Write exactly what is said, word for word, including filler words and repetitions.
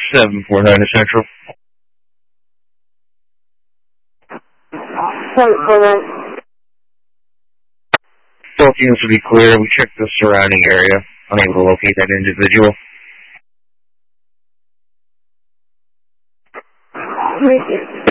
seven four nine Central. seven four nine. Both units will be clear. We checked the surrounding area. Unable to locate that individual. Thank you.